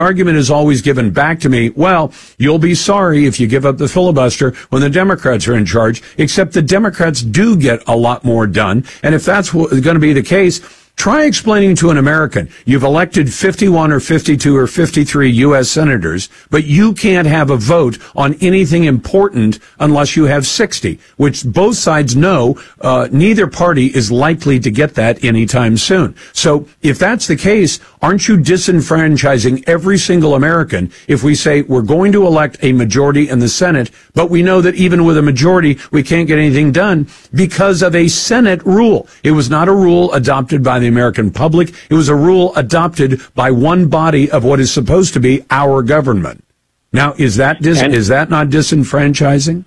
argument is always given back to me, well, you'll be sorry if you give up the filibuster when the Democrats are in charge, except the Democrats do get a lot more done. And if that's going to be the case, try explaining to an American, you've elected 51 or 52 or 53 U.S. senators, but you can't have a vote on anything important unless you have 60, which both sides know neither party is likely to get that anytime soon. So if that's the case, aren't you disenfranchising every single American if we say we're going to elect a majority in the Senate, but we know that even with a majority, we can't get anything done because of a Senate rule? It was not a rule adopted by the American public. It was a rule adopted by one body of what is supposed to be our government. Now, is that not disenfranchising?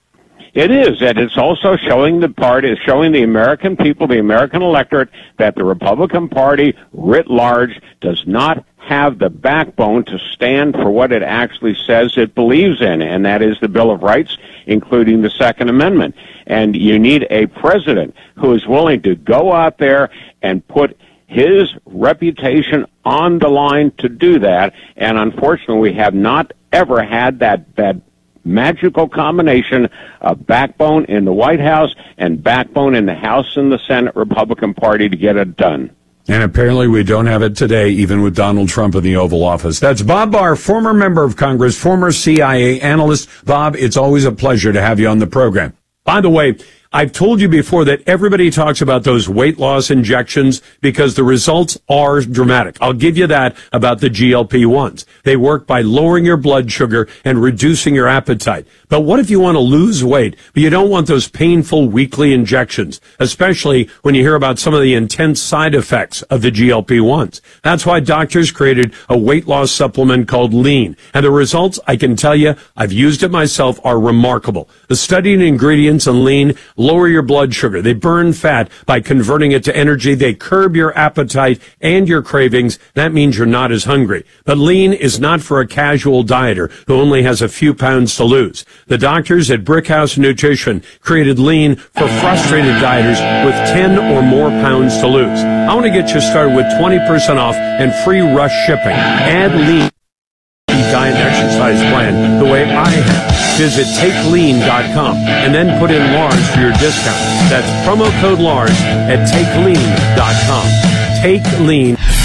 It is, and it's also showing the American people, the American electorate, that the Republican Party writ large does not have the backbone to stand for what it actually says it believes in, and that is the Bill of Rights, including the Second Amendment. And you need a president who is willing to go out there and put his reputation on the line to do that. And unfortunately, we have not ever had that magical combination of backbone in the White House and backbone in the House and the Senate Republican Party to get it done. And apparently we don't have it today, even with Donald Trump in the Oval Office. That's Bob Barr, former member of Congress, former CIA analyst. Bob, it's always a pleasure to have you on the program. By the way, I've told you before that everybody talks about those weight loss injections because the results are dramatic. I'll give you that about the GLP-1s. They work by lowering your blood sugar and reducing your appetite. But what if you want to lose weight, but you don't want those painful weekly injections, especially when you hear about some of the intense side effects of the GLP-1s? That's why doctors created a weight loss supplement called Lean. And the results, I can tell you, I've used it myself, are remarkable. The studied ingredients in Lean lower your blood sugar. They burn fat by converting it to energy. They curb your appetite and your cravings. That means you're not as hungry. But Lean is not for a casual dieter who only has a few pounds to lose. The doctors at Brickhouse Nutrition created Lean for frustrated dieters with 10 or more pounds to lose. I want to get you started with 20% off and free rush shipping. Add Lean diet and exercise plan the way I have. Visit TakeLean.com and then put in Lars for your discount. That's promo code Lars at TakeLean.com. Take Lean.